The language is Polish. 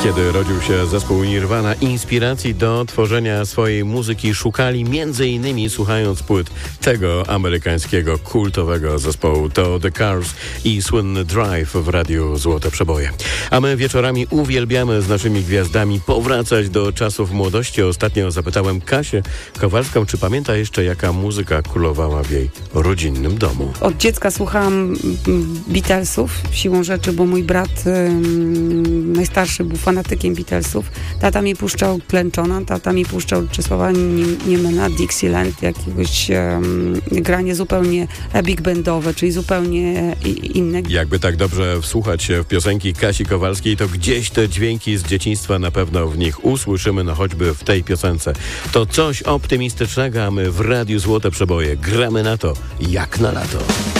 Kiedy rodził się zespół Nirvana, inspiracji do tworzenia swojej muzyki szukali m.in. słuchając płyt tego amerykańskiego kultowego zespołu. To The Cars i słynny Drive w radiu Złote Przeboje. A my wieczorami uwielbiamy z naszymi gwiazdami powracać do czasów młodości. Ostatnio zapytałem Kasię Kowalską, czy pamięta jeszcze, jaka muzyka królowała w jej rodzinnym domu. Od dziecka słuchałam Beatlesów, siłą rzeczy, bo mój brat najstarszy był fanatykiem Beatlesów. Tata mi puszczał Klęczona, tata mi puszczał Czesława Niemena, Dixieland, jakiegoś granie zupełnie big bandowe, czyli zupełnie inne. Jakby tak dobrze wsłuchać się w piosenki Kasi Kowalskiej, to gdzieś te dźwięki z dzieciństwa na pewno w nich usłyszymy, no choćby w tej piosence. To coś optymistycznego, a my w Radiu Złote Przeboje gramy na to jak na lato.